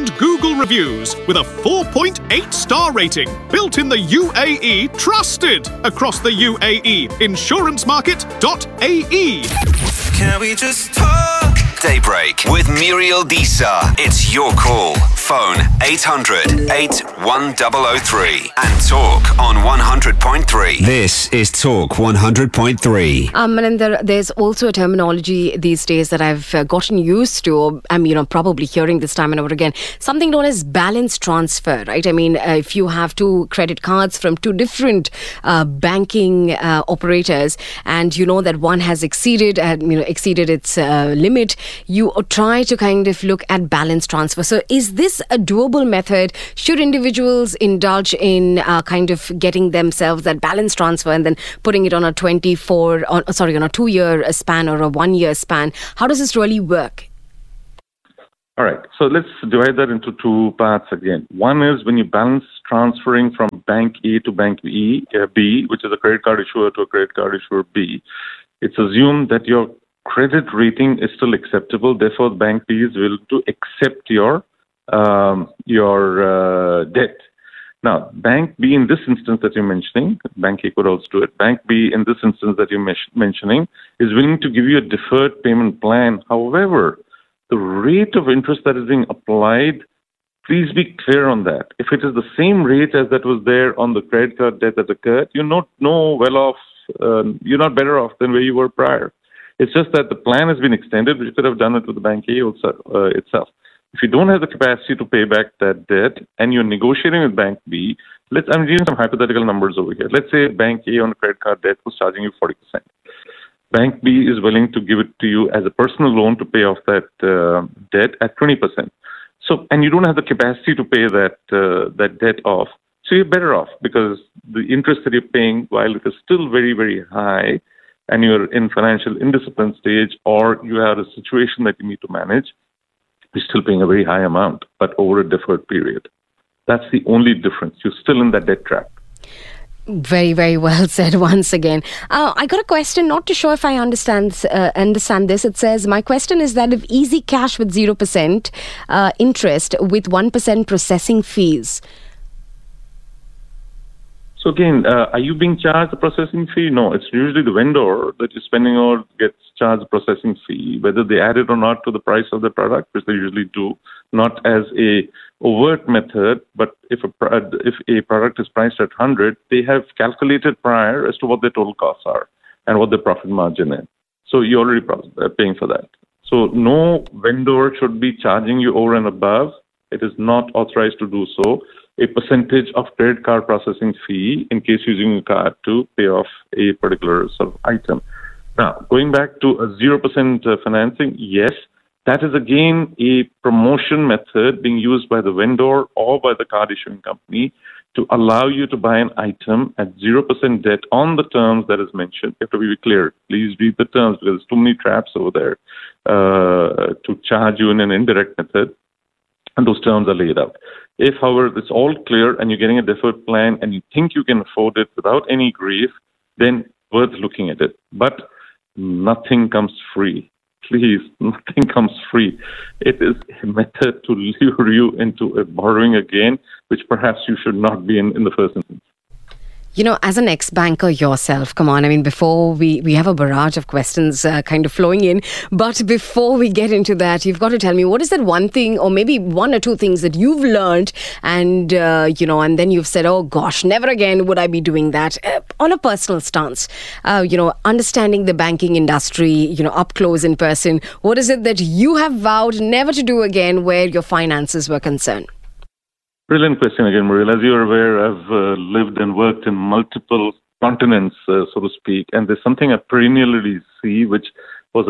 and Google reviews with a 4.8 star rating. Built in the UAE, trusted across the UAE. Insurancemarket.ae. Can we just talk? Daybreak with Muriel Disa. It's your call. Phone 800 81003 and talk on 100.3. This is Talk 100.3. Maninder, there's also a terminology these days that I've gotten used to, or I'm probably hearing this time and over again, something known as balance transfer, right? I mean, if you have two credit cards from two different banking operators, and you know that one has exceeded its limit, you try to kind of look at balance transfer. So is this a doable method? Should individuals indulge in kind of getting themselves that balance transfer and then putting it on a 2-year span or a 1-year span? How does this really work? All right. So let's divide that into two parts again. One is when you balance transferring from bank A to bank B, which is a credit card issuer to a credit card issuer B. It's assumed that your credit rating is still acceptable. Therefore, bank B is willing to accept your debt. Now, bank B in this instance that you're mentioning, bank A could also do it. Bank B in this instance that you're mentioning is willing to give you a deferred payment plan. However, the rate of interest that is being applied, please be clear on that. If it is the same rate as that was there on the credit card debt that occurred, you're not you're not better off than where you were prior. It's just that the plan has been extended, but you could have done it with the bank A itself. If you don't have the capacity to pay back that debt and you're negotiating with bank B, I'm giving some hypothetical numbers over here. Let's say bank A on a credit card debt was charging you 40%. Bank B is willing to give it to you as a personal loan to pay off that debt at 20%. So, and you don't have the capacity to pay that debt off. So you're better off because the interest that you're paying, while it is still very, very high, and you're in financial indiscipline stage, or you have a situation that you need to manage, you're still paying a very high amount, but over a deferred period. That's the only difference. You're still in that debt trap. Very, very well said once again. I got a question, not too sure if I understand this. It says, my question is that if easy cash with 0% interest with 1% processing fees. So again, are you being charged a processing fee? No, it's usually the vendor that you're spending on gets charged a processing fee, whether they add it or not to the price of the product, which they usually do, not as a overt method, but if a product is priced at 100, they have calculated prior as to what their total costs are and what the profit margin is. So you're already paying for that. So no vendor should be charging you over and above. It is not authorized to do so. A percentage of credit card processing fee in case using a card to pay off a particular sort of item. Now, going back to a 0% financing, yes, that is again a promotion method being used by the vendor or by the card issuing company to allow you to buy an item at 0% debt on the terms that is mentioned. You have to be clear. Please read the terms because there's too many traps over there to charge you in an indirect method. And those terms are laid out. If, however, it's all clear and you're getting a deferred plan and you think you can afford it without any grief, then worth looking at it. But nothing comes free. Please, nothing comes free. It is a method to lure you into a borrowing again, which perhaps you should not be in the first instance. As an ex-banker yourself, come on, I mean, before we have a barrage of questions kind of flowing in, but before we get into that, you've got to tell me, what is that one thing or maybe one or two things that you've learned and, and then you've said, oh gosh, never again would I be doing that on a personal stance, understanding the banking industry, up close in person. What is it that you have vowed never to do again where your finances were concerned? Brilliant question again, Muriel. As you're aware, I've lived and worked in multiple continents, so to speak, and there's something I perennially see, which was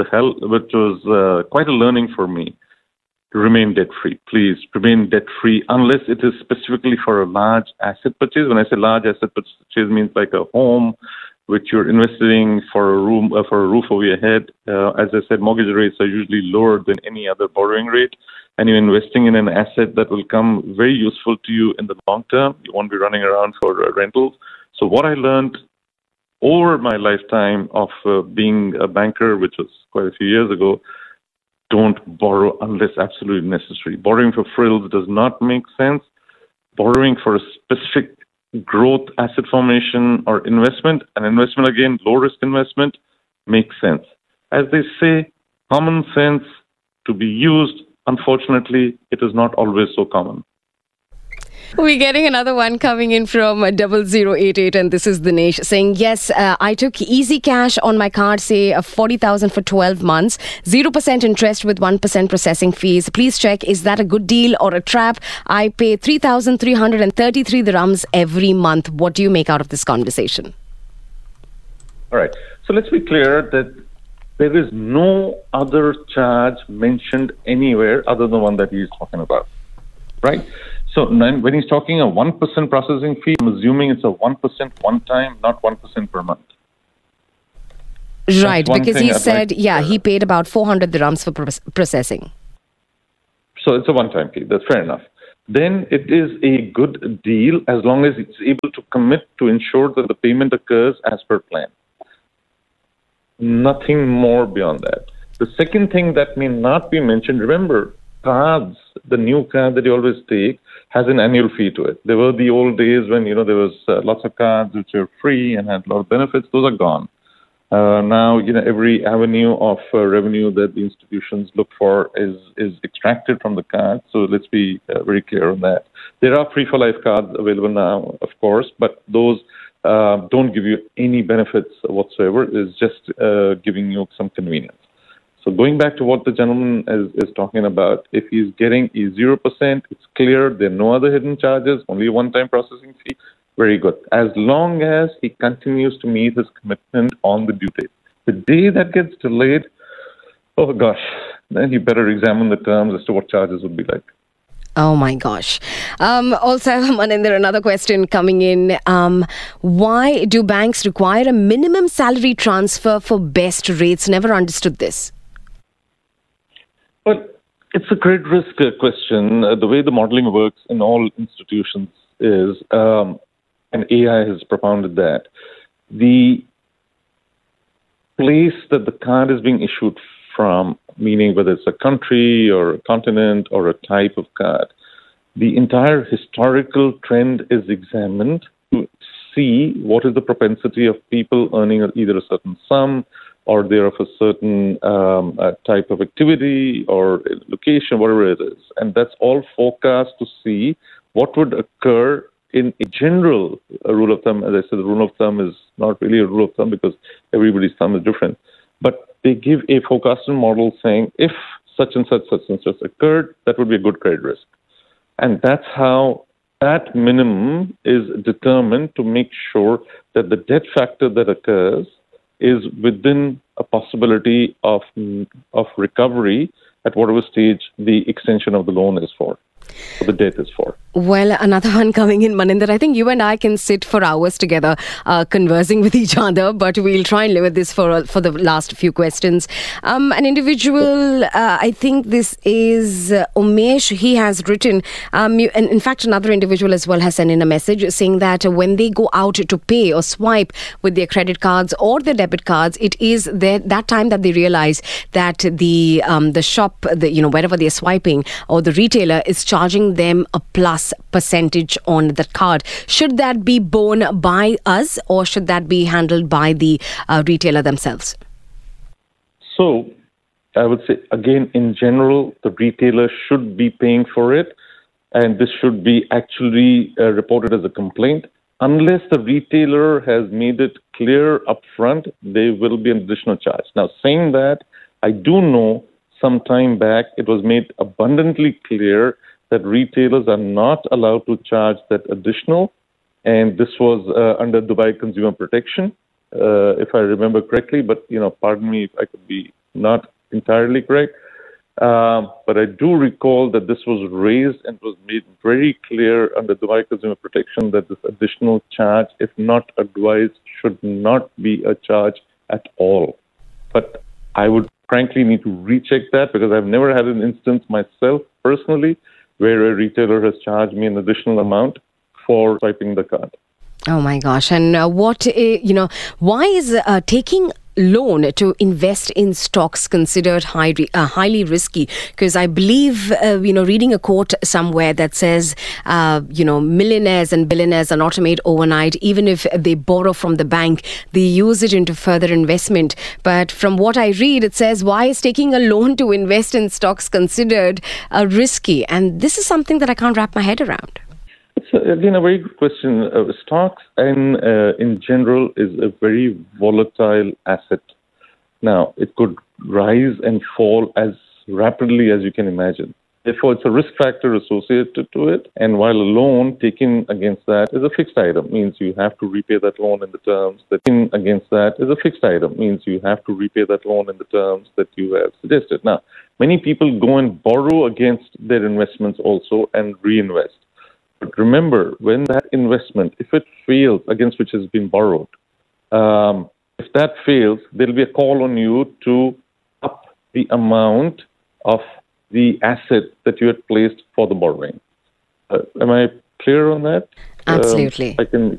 quite a learning for me. To remain debt-free. Please remain debt-free unless it is specifically for a large asset purchase. When I say large asset purchase, means like a home, which you're investing for a roof over your head. As I said, mortgage rates are usually lower than any other borrowing rate. And you're investing in an asset that will come very useful to you in the long term. You won't be running around for rentals. So what I learned over my lifetime of being a banker, which was quite a few years ago, don't borrow unless absolutely necessary. Borrowing for frills does not make sense. Borrowing for a specific growth, asset formation, or investment, an investment again, low-risk investment, makes sense. As they say, common sense to be used. Unfortunately, it is not always so common. We're getting another one coming in from 0088, and this is Dinesh saying, yes, I took easy cash on my card, say 40,000 for 12 months, 0% interest with 1% processing fees. Please check, is that a good deal or a trap? I pay 3,333 dirhams every month. What do you make out of this conversation? All right. So let's be clear that there is no other charge mentioned anywhere other than the one that he's talking about, right? So when he's talking a 1% processing fee, I'm assuming it's a 1% one time, not 1% per month. Right, because he said, he paid about 400 dirhams for processing. So it's a one-time fee. That's fair enough. Then it is a good deal as long as it's able to commit to ensure that the payment occurs as per plan. Nothing more beyond that. The second thing that may not be mentioned, remember, cards, the new card that you always take, has an annual fee to it. There were the old days when, there was lots of cards which were free and had a lot of benefits. Those are gone. Now, every avenue of revenue that the institutions look for is extracted from the card. So let's be very clear on that. There are free-for-life cards available now, of course, but those don't give you any benefits whatsoever. It's just giving you some convenience. So going back to what the gentleman is talking about, if he's getting a 0%, it's clear there are no other hidden charges, only a one-time processing fee. Very good. As long as he continues to meet his commitment on the due date. The day that gets delayed, oh gosh, then you better examine the terms as to what charges would be like. Oh my gosh. Also, Maninder, another question coming in. Why do banks require a minimum salary transfer for best rates? Never understood this. Well, it's a credit risk question. The way the modeling works in all institutions is, and AI has propounded that, the place that the card is being issued from, meaning whether it's a country or a continent or a type of card, the entire historical trend is examined to see what is the propensity of people earning either a certain sum or they're of a certain type of activity or location, whatever it is. And that's all forecast to see what would occur in a general rule of thumb. As I said, the rule of thumb is not really a rule of thumb because everybody's thumb is different. But they give a forecasting model saying if such and such occurred, that would be a good credit risk. And that's how that minimum is determined to make sure that the debt factor that occurs is within a possibility of recovery at whatever stage the extension of the loan is for, or the debt is for. Well, another one coming in, Maninder. I think you and I can sit for hours together conversing with each other, but we'll try and limit this for the last few questions. An individual, I think this is Umesh, he has written, and in fact, another individual as well has sent in a message saying that when they go out to pay or swipe with their credit cards or their debit cards, it is that time that they realize that the shop, wherever they're swiping, or the retailer is charging them a plus percentage on that card. Should that be borne by us or should that be handled by the retailer themselves? So I would say, again, in general, the retailer should be paying for it, and this should be actually reported as a complaint. Unless the retailer has made it clear upfront, there will be an additional charge. Now, saying that, I do know some time back it was made abundantly clear that retailers are not allowed to charge that additional, and this was under Dubai Consumer Protection, if I remember correctly, but, pardon me if I could be not entirely correct. But I do recall that this was raised and was made very clear under Dubai Consumer Protection that this additional charge, if not advised, should not be a charge at all. But I would frankly need to recheck that because I've never had an instance myself personally where a retailer has charged me an additional amount for swiping the card. Oh my gosh. And why is taking loan to invest in stocks considered highly risky? Because I believe, reading a quote somewhere that says, millionaires and billionaires are not made overnight. Even if they borrow from the bank, they use it into further investment. But from what I read, it says, why is taking a loan to invest in stocks considered risky? And this is something that I can't wrap my head around. It's, again, a very good question. Stocks in general is a very volatile asset. Now, it could rise and fall as rapidly as you can imagine. Therefore, it's a risk factor associated to it. And while a loan taken against that is a fixed item, means you have to repay that loan in the terms that you have suggested. Now, many people go and borrow against their investments also and reinvest. But remember, when that investment, if it fails against which has been borrowed, if that fails, there'll be a call on you to up the amount of the asset that you had placed for the borrowing. Am I clear on that? Absolutely. I can